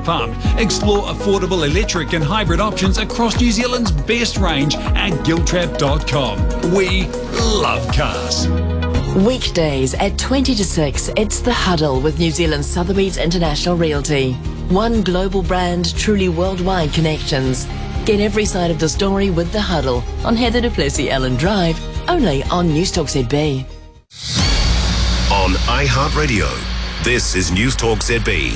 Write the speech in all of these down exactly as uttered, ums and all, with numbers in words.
pump. Explore affordable electric and hybrid options across New Zealand's best range at giltrap dot com. We love cars. Weekdays at twenty to six, it's The Huddle with New Zealand Sotheby's International Realty. One global brand, truly worldwide connections. Get every side of the story with The Huddle on Heather du Plessis-Allen Drive, only on Newstalk Z B. On iHeartRadio, this is Newstalk Z B.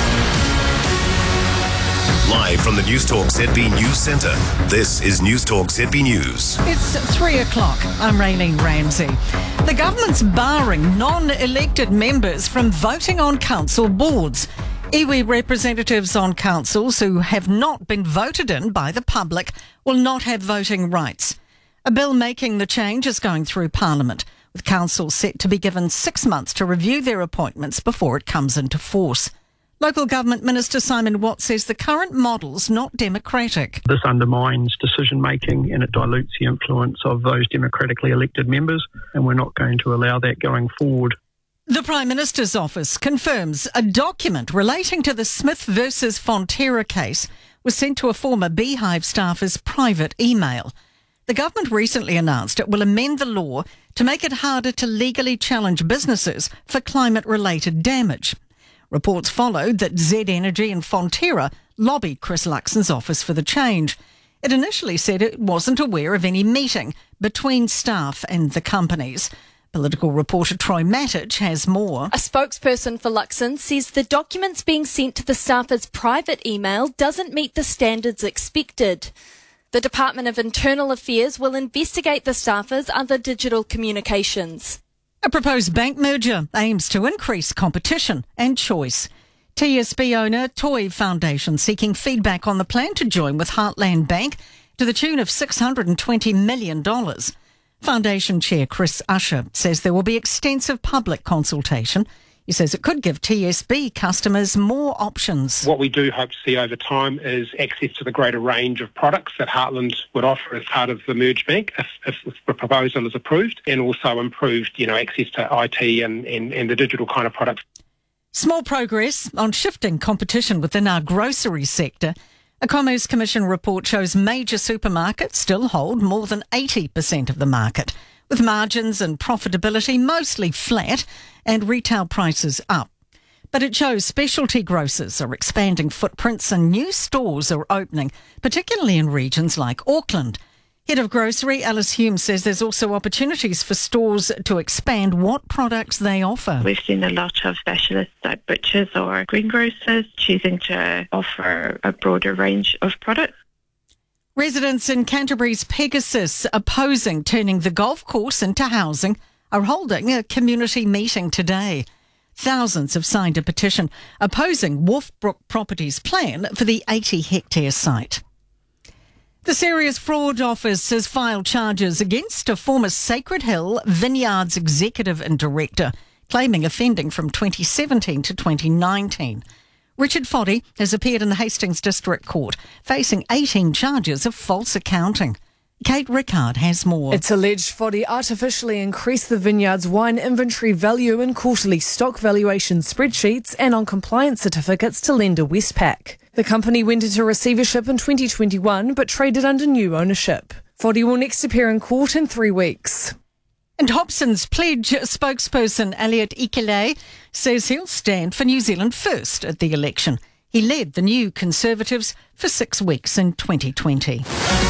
Live from the Newstalk Z B News Centre, this is Newstalk Z B News. It's three o'clock. I'm Raylene Ramsey. The government's barring non-elected members from voting on council boards. Iwi representatives on councils who have not been voted in by the public will not have voting rights. A bill making the change is going through Parliament, with councils set to be given six months to review their appointments before it comes into force. Local Government Minister Simon Watt says the current model's not democratic. This undermines decision-making and it dilutes the influence of those democratically elected members, and we're not going to allow that going forward. The Prime Minister's office confirms a document relating to the Smith versus Fonterra case was sent to a former Beehive staffer's private email. The government recently announced it will amend the law to make it harder to legally challenge businesses for climate-related damage. Reports followed that Z Energy and Fonterra lobbied Chris Luxon's office for the change. It initially said it wasn't aware of any meeting between staff and the companies. Political reporter Troy Matic has more. A spokesperson for Luxon says the documents being sent to the staffer's private email doesn't meet the standards expected. The Department of Internal Affairs will investigate the staffer's other digital communications. A proposed bank merger aims to increase competition and choice. T S B owner Toy Foundation seeking feedback on the plan to join with Heartland Bank to the tune of six hundred twenty million dollars. Foundation Chair Chris Usher says there will be extensive public consultation. He says it could give T S B customers more options. What we do hope to see over time is access to the greater range of products that Heartland would offer as part of the merged bank if, if the proposal is approved, and also improved, you know, access to I T and, and, and the digital kind of products. Small progress on shifting competition within our grocery sector. A Commerce Commission report shows major supermarkets still hold more than eighty percent of the market, with margins and profitability mostly flat and retail prices up. But it shows specialty grocers are expanding footprints and new stores are opening, particularly in regions like Auckland. Head of Grocery Alice Hume says there's also opportunities for stores to expand what products they offer. We've seen a lot of specialists like butchers or greengrocers choosing to offer a broader range of products. Residents in Canterbury's Pegasus opposing turning the golf course into housing are holding a community meeting today. Thousands have signed a petition opposing Wolfbrook Properties' plan for the eighty hectare site. The Serious Fraud Office has filed charges against a former Sacred Hill Vineyards executive and director, claiming offending from twenty seventeen to twenty nineteen. Richard Foddy has appeared in the Hastings District Court, facing eighteen charges of false accounting. Kate Rickard has more. It's alleged Foddy artificially increased the vineyard's wine inventory value in quarterly stock valuation spreadsheets and on compliance certificates to lender Westpac. The company went into receivership in twenty twenty-one but traded under new ownership. Foddy will next appear in court in three weeks. And Hobson's Pledge spokesperson Elliot Ikele says he'll stand for New Zealand First at the election. He led the New Conservatives for six weeks in twenty twenty.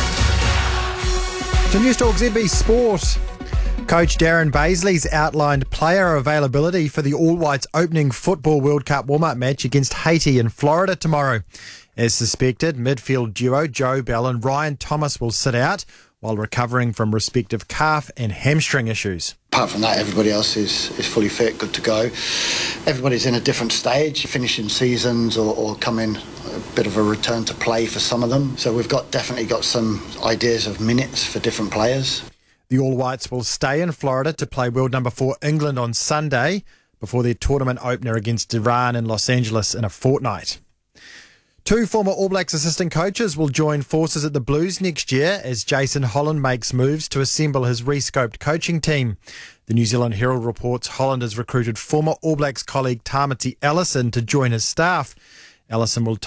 To Newstalk Z B Sport. Coach Darren Baisley's outlined player availability for the All Whites opening Football World Cup warm-up match against Haiti in Florida tomorrow. As suspected, midfield duo Joe Bell and Ryan Thomas will sit out while recovering from respective calf and hamstring issues. Apart from that, everybody else is, is fully fit, good to go. Everybody's in a different stage, finishing seasons or, or coming a bit of a return to play for some of them. So we've got definitely got some ideas of minutes for different players. The All Whites will stay in Florida to play world number four England on Sunday before their tournament opener against Iran in Los Angeles in a fortnight. Two former All Blacks assistant coaches will join forces at the Blues next year as Jason Holland makes moves to assemble his rescoped coaching team. The New Zealand Herald reports Holland has recruited former All Blacks colleague Tamati Ellison to join his staff. Ellison will